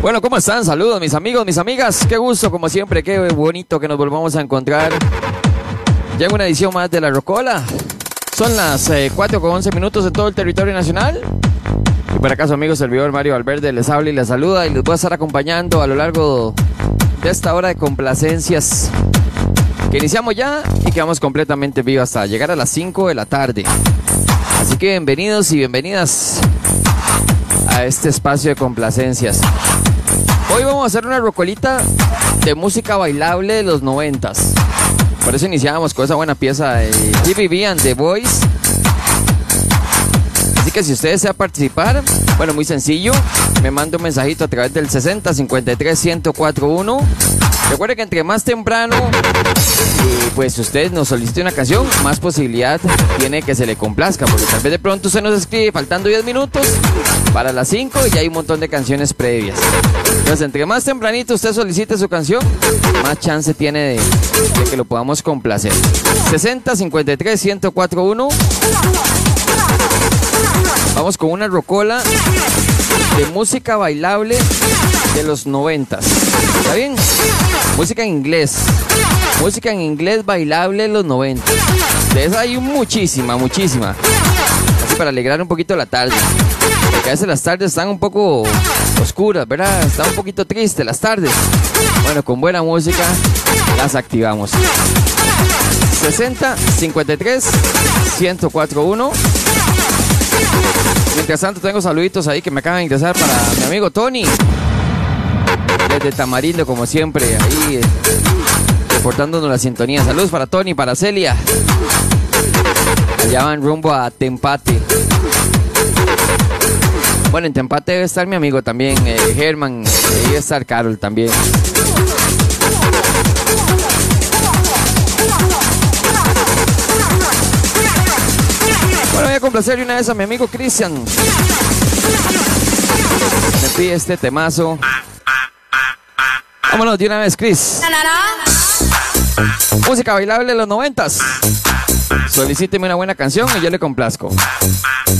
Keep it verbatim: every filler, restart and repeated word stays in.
Bueno, ¿cómo están? Saludos mis amigos, mis amigas. Qué gusto, como siempre, qué bonito que nos volvamos a encontrar. Ya en una edición más de La Rocola. Son las eh, cuatro con once minutos en todo el territorio nacional. Y por acá su amigo servidor Mario Valverde les habla y les saluda. Y les voy a estar acompañando a lo largo de esta hora de complacencias que iniciamos ya y que vamos completamente vivo hasta llegar a las cinco de la tarde. Así que bienvenidos y bienvenidas a este espacio de complacencias. Hoy vamos a hacer una rocolita de música bailable de los noventas. Por eso iniciamos con esa buena pieza de G B B and The Boys. Así que si usted desea participar, bueno, muy sencillo, me manda un mensajito a través del sesenta cincuenta y tres ciento cuatro uno. Recuerde que entre más temprano eh, pues usted nos solicite una canción, más posibilidad tiene que se le complazca, porque tal vez de pronto usted nos escribe faltando diez minutos para las cinco y ya hay un montón de canciones previas. Entonces, entre más tempranito usted solicite su canción, más chance tiene de, de que lo podamos complacer. sesenta cincuenta y tres ciento cuatro uno. Vamos con una rocola de música bailable de los noventas. ¿Está bien? Música en inglés. Música en inglés bailable de los noventas. De esa hay muchísima, muchísima. Así para alegrar un poquito la tarde. Porque a veces las tardes están un poco oscuras, ¿verdad? Están un poquito tristes las tardes. Bueno, con buena música las activamos. sesenta cincuenta y tres ciento cuatro uno. Mientras tanto tengo saluditos ahí que me acaban de ingresar para mi amigo Tony. Desde Tamarindo, como siempre, ahí eh, reportándonos la sintonía. Saludos para Tony, para Celia. Allá van rumbo a Tempate. Bueno, en Tempate debe estar mi amigo también, eh, Germán. Ahí debe estar Carol también. Bueno, voy a complacer una vez a mi amigo Cristian. Me pide este temazo. Vámonos de una vez, Chris. Música bailable de los noventas. Solicíteme una buena canción y yo le complazco.